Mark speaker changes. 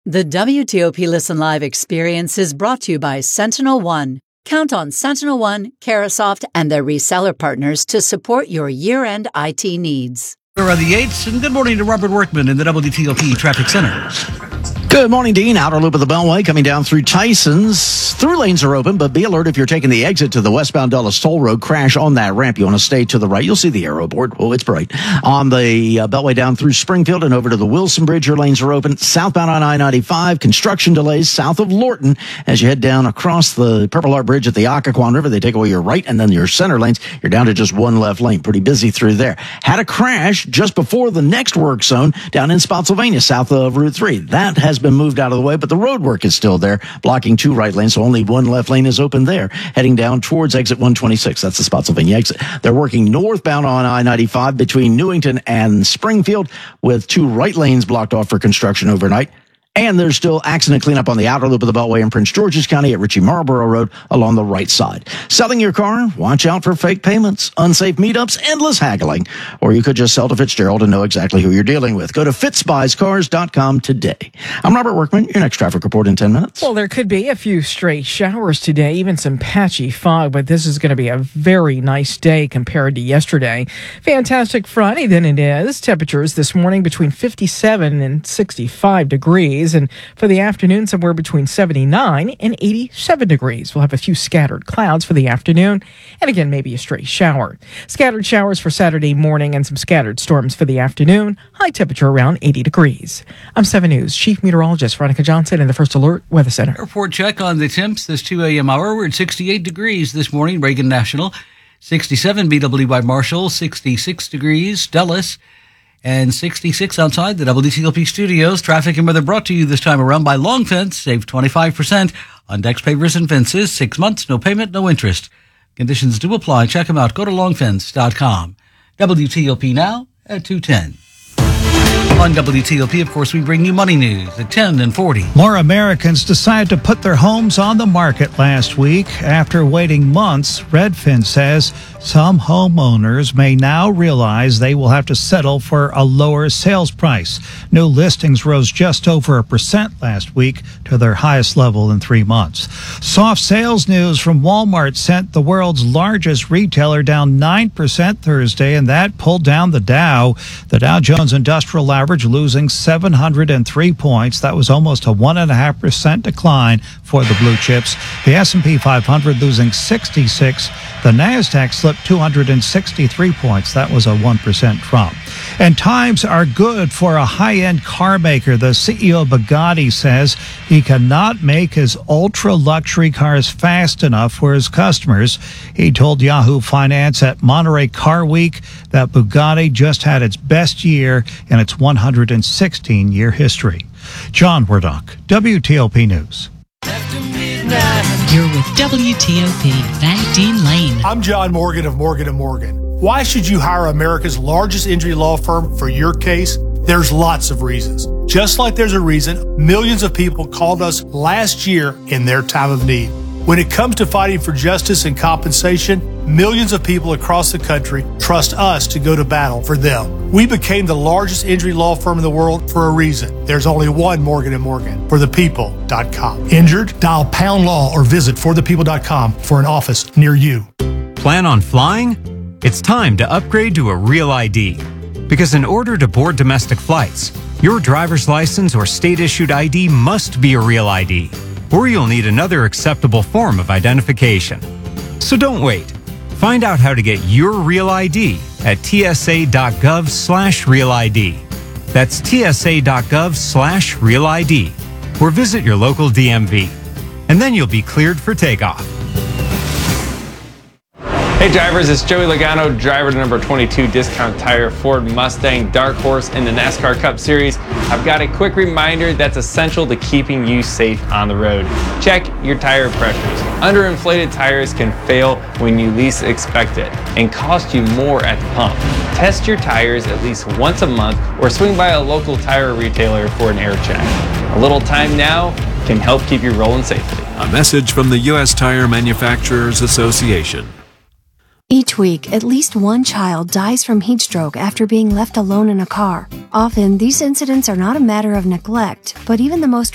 Speaker 1: The WTOP Listen Live experience is brought to you by Sentinel One. Count on Sentinel One, Carasoft, and their reseller partners to support your year-end IT needs.
Speaker 2: We're on the 8th, and good morning to Robert Workman in the WTOP Traffic Center.
Speaker 3: Good morning, Dean. Outer loop of the Beltway coming down through Tyson's. Through lanes are open, but be alert if you're taking the exit to the westbound Dulles Toll Road. Crash on that ramp. You want to stay to the right. You'll see the arrow board. Oh, it's bright. On the Beltway down through Springfield and over to the Wilson Bridge, your lanes are open. Southbound on I-95, construction delays south of Lorton. As you head down across the Purple Heart Bridge at the Occoquan River, they take away your right and then your center lanes. You're down to just one left lane. Pretty busy through there. Had a crash just before the next work zone down in Spotsylvania, south of Route 3. That has been moved out of the way, but the road work is still there, blocking two right lanes, so only one left lane is open there, heading down towards exit 126. That's the Spotsylvania exit. They're working northbound on I-95 between Newington and Springfield with two right lanes blocked off for construction overnight. And there's still accident cleanup on the outer loop of the Beltway in Prince George's County at Ritchie Marlboro Road along the right side. Selling your car? Watch out for fake payments, unsafe meetups, endless haggling. Or you could just sell to Fitzgerald and know exactly who you're dealing with. Go to fitzbuyscars.com today. I'm Robert Workman, your next traffic report in 10 minutes.
Speaker 4: Well, there could be a few stray showers today, even some patchy fog, but this is going to be a very nice day compared to yesterday. Fantastic Friday then it is. Temperatures this morning between 57 and 65 degrees. And for the afternoon, somewhere between 79 and 87 degrees. We'll have a few scattered clouds for the afternoon, and again, maybe a stray shower. Scattered showers for Saturday morning and some scattered storms for the afternoon. High temperature around 80 degrees. I'm 7 News Chief Meteorologist Veronica Johnson in the First Alert Weather Center.
Speaker 2: Report check on the temps this 2 a.m. hour. We're at 68 degrees this morning, Reagan National. 67 BWI Marshall, 66 degrees, Dulles, and 66 outside the WTOP studios. Traffic and weather brought to you this time around by Long Fence. Save 25% on decks, pavers, and fences. 6 months, no payment, no interest. Conditions do apply. Check them out. Go to longfence.com. WTOP now at 2:10. On WTOP, of course, we bring you money news at 10 and 40.
Speaker 5: More Americans decided to put their homes on the market last week. After waiting months, Redfin says some homeowners may now realize they will have to settle for a lower sales price. New listings rose just over 1% last week to their highest level in 3 months. Soft sales news from Walmart sent the world's largest retailer down 9% Thursday, and that pulled down the Dow. The Dow Jones Industrial Average losing 703 points. That was almost a 1.5% decline for the blue chips. The S&P 500 losing 66. The NASDAQ slipped 263 points. That was a 1% drop. And times are good for a high-end car maker. The CEO of Bugatti says he cannot make his ultra-luxury cars fast enough for his customers. He told Yahoo Finance at Monterey Car Week that Bugatti just had its best year in its 116-year history. John Wardock, WTOP News.
Speaker 6: You're with WTOP. Thank Dean Lane.
Speaker 7: I'm John Morgan of Morgan & Morgan. Why should you hire America's largest injury law firm for your case? There's lots of reasons. Just like there's a reason millions of people called us last year in their time of need. When it comes to fighting for justice and compensation, millions of people across the country trust us to go to battle for them. We became the largest injury law firm in the world for a reason. There's only one Morgan & Morgan, forthepeople.com. Injured? Dial #law or visit forthepeople.com for an office near you.
Speaker 8: Plan on flying? It's time to upgrade to a Real ID. Because in order to board domestic flights, your driver's license or state-issued ID must be a Real ID. Or you'll need another acceptable form of identification. So don't wait. Find out how to get your Real ID at tsa.gov/Real ID. That's tsa.gov/Real ID. Or visit your local DMV. And then you'll be cleared for takeoff.
Speaker 9: Hey drivers, it's Joey Logano, driver to number 22 Discount Tire Ford Mustang Dark Horse in the NASCAR Cup Series. I've got a quick reminder that's essential to keeping you safe on the road. Check your tire pressures. Underinflated tires can fail when you least expect it and cost you more at the pump. Test your tires at least once a month or swing by a local tire retailer for an air check. A little time now can help keep you rolling safely.
Speaker 10: A message from the U.S. Tire Manufacturers Association.
Speaker 11: Each week, at least one child dies from heat stroke after being left alone in a car. Often, these incidents are not a matter of neglect, but even the most